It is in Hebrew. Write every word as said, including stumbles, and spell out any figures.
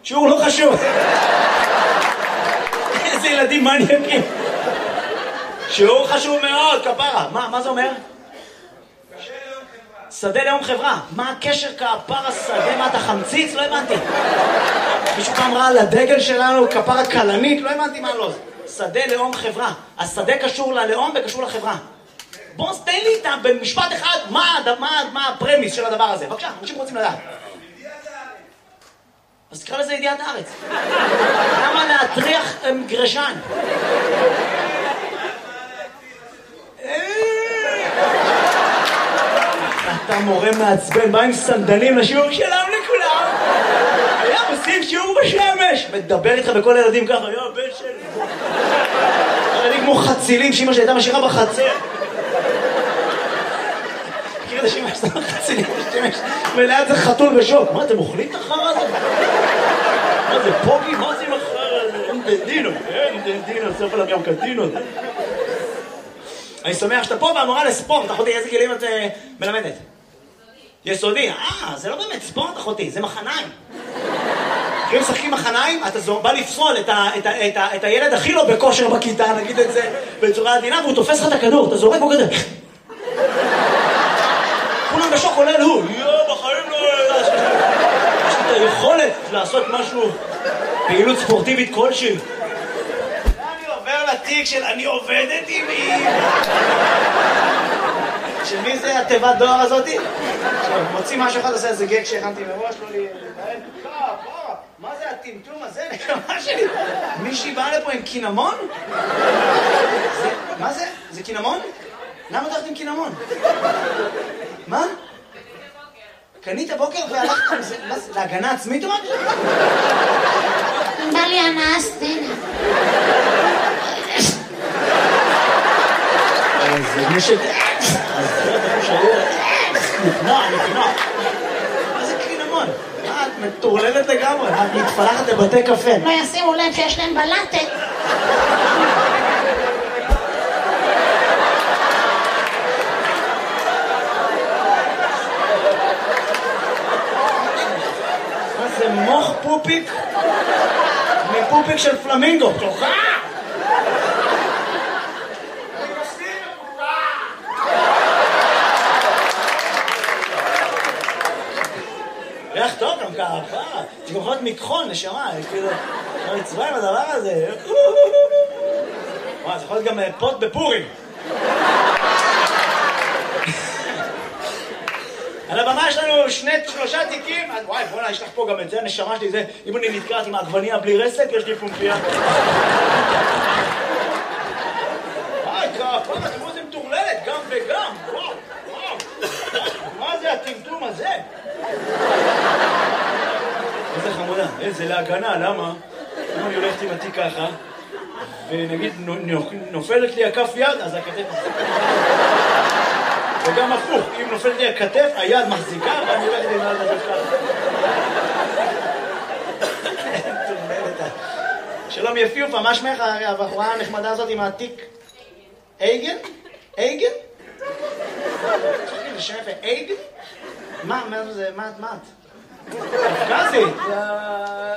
שיעור לא חשוב. איזה ילדים מניאקים. שיעור חשוב מאוד, כפרה. מה, מה זה אומר? שדה לאום חברה. מה הקשר כפרה שדה? מה אתה חמציץ? לא הבנתי. מישהו פעם ראה על הדגל שלנו כפרה קלנית? לא הבנתי מה לא זה. שדה לאום חברה. השדה קשור ללאום וקשור לחברה. בוא תן לי איתה במשפט אחד מה, מה, מה הפרמיס של הדבר הזה. בבקשה, אנשים רוצים לדעת. אז תקרא לזה ידיעת הארץ. למה להטריח גרשן? אתה מורה מעצבן, בא עם סנדלים לשיעור שלם לכולם. היה עושים שיעור בשמש. מדבר איתך בכל הילדים ככה, היה בן שלי. ילדים כמו חצילים שאמא שהייתה משאירה בחצר. מכיר את השמש, זה חצילים בשמש. וליד זה חתול בשוק. מה, אתם אוכלים את החרא הזה? מה זה פוגי? מה זה עם החרא הזה? אין דדינו, אין דדינו, סוף עליו גם קדינו. אני שמח שאתה פה והמורה לספורט. אחותי, איזה גילים את מלמדת? יסודי. אה, זה לא באמת ספורט, אחותי, זה מחניים. כשהם משחקים מחניים, אתה בא לפסול את, ה, את, ה, את, ה, את הילד הכי לא בכושר בכיתה, נגיד את זה בצורה עדינה, והוא תופס לך את הכדור, אתה זורק בו כזה. כולם בשוק עולה לו, יואו, בחיים לא... יש לי את היכולת לעשות משהו, פעילות ספורטיבית כלשהי. אני עובר לתיק של אני עובדת עם מי. של מי זה התיבת דואר הזאתי? מוציא משהו אחד, עושה איזה גג שהכנתי מראש, לא לי... מה זה הטמטום הזה? נקמה שלי. מישהי באה לפה עם קינמון? מה זה? זה קינמון? למה דרכת עם קינמון? מה? קנית בוקר והלכת עם זה? להגנה עצמית או משהו? בא לי הנאה סצנה. זה מי ש... נקנוע, נקנוע. מה זה קינמון? מה, את מטורללת לגמרי? את מתפלחת לבתי קפה. לא ישימו לב שיש להם בלטת. מה זה מוח פופיק? מפופיק של פלמינגו. תוכה! איך טוב גם ככה, זה גם יכול להיות מקחון, נשמה, כאילו, לא נצבע עם הדבר הזה. וואי, זה יכול להיות גם פוט בפורים. על הבמה יש לנו שני, שלושה תיקים, וואי, בוא'נה, יש לך פה גם את זה, נשמה שלי, זה, אם אני נתקעת עם העגבניה בלי רסק, יש לי פומפיה. וואי, כפה, תראו זה מטורללת, גם וגם, וואו, וואו. מה זה הטמטום הזה? איזה חמודה, איזה להגנה, למה? אם אני הולכת עם התיק ככה, ונגיד נופלת לי הכף יד, אז הכתף... וגם הפוך, אם נופלת לי הכתף, היד מחזיקה, ואני הולכת עם היד ככה. שלום יפיופה, מה שמך הבחורה הנחמדה הזאת עם התיק? אייגן? אייגן? זה שם יפה, אייגן? מה, מה זה, מה את? קפקזית?